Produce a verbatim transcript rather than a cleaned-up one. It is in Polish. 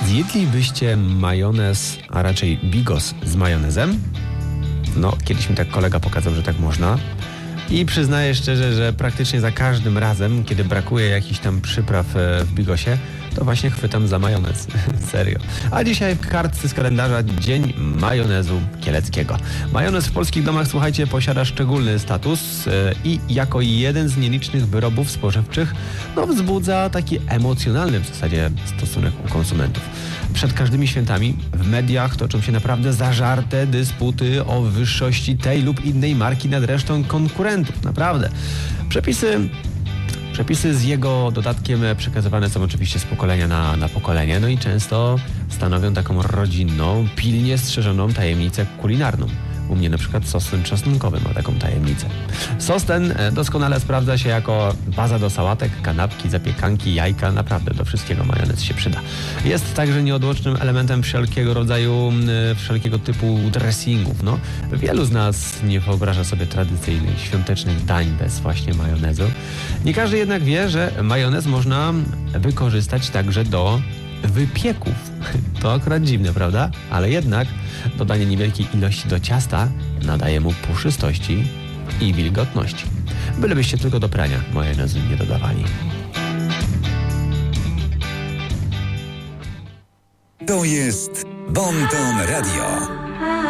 Zjedlibyście majonez, a raczej bigos z majonezem? No, kiedyś mi tak kolega pokazał, że tak można. I przyznaję szczerze, że praktycznie za każdym razem, kiedy brakuje jakichś tam przypraw w bigosie, to właśnie chwytam za majonez. Serio. A dzisiaj w kartce z kalendarza Dzień Majonezu Kieleckiego. Majonez w polskich domach, słuchajcie, posiada szczególny status i jako jeden z nielicznych wyrobów spożywczych no, wzbudza taki emocjonalny w zasadzie stosunek u konsumentów. Przed każdymi świętami w mediach toczą się naprawdę zażarte dysputy o wyższości tej lub innej marki nad resztą konkurentów. Naprawdę. Przepisy... Przepisy z jego dodatkiem przekazywane są oczywiście z pokolenia na, na pokolenie, no i często stanowią taką rodzinną, pilnie strzeżoną tajemnicę kulinarną. U mnie na przykład sos czosnkowy ma taką tajemnicę. Sos ten doskonale sprawdza się jako baza do sałatek, kanapki, zapiekanki, jajka. Naprawdę do wszystkiego majonez się przyda. Jest także nieodłącznym elementem wszelkiego rodzaju, wszelkiego typu dressingów. No, wielu z nas nie wyobraża sobie tradycyjnych, świątecznych dań bez właśnie majonezu. Nie każdy jednak wie, że majonez można wykorzystać także do wypieków. To akurat dziwne, prawda? Ale jednak dodanie niewielkiej ilości do ciasta nadaje mu puszystości i wilgotności. Bylebyście tylko do prania majonezu nie dodawali. To jest Bon Ton Radio.